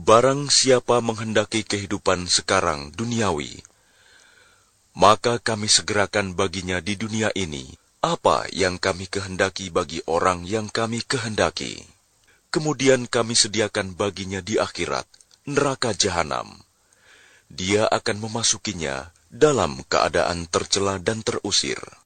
Barang siapa menghendaki kehidupan sekarang duniawi, maka kami segerakan baginya di dunia ini apa yang kami kehendaki bagi orang yang kami kehendaki. Kemudian kami sediakan baginya di akhirat neraka jahanam. Dia akan memasukinya dalam keadaan tercela dan terusir.